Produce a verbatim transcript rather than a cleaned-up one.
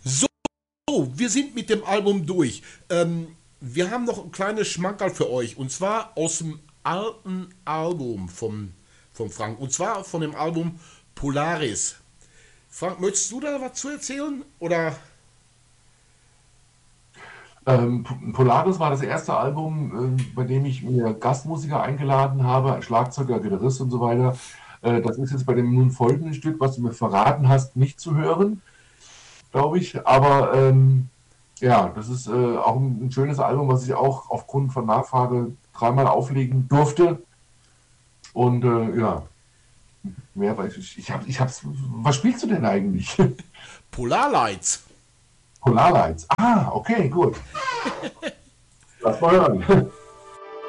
So, wir sind mit dem Album durch. Ähm, wir haben noch ein kleines Schmankerl für euch. Und zwar aus dem alten Album vom, vom Frank. Und zwar von dem Album Polaris. Frank, möchtest du da was zu erzählen? Oder? Ähm, P- Polaris war das erste Album, äh, bei dem ich mir Gastmusiker eingeladen habe, Schlagzeuger, Gitarrist und so weiter. Äh, das ist jetzt bei dem nun folgenden Stück, was du mir verraten hast, nicht zu hören, glaube ich. Aber ähm, ja, das ist äh, auch ein, ein schönes Album, was ich auch aufgrund von Nachfrage dreimal auflegen durfte. Und äh, ja, mehr weiß ich. Ich hab, ich hab's. Was spielst du denn eigentlich? Polarlights. Polarlights. Ah, okay, gut. Lass mal hören.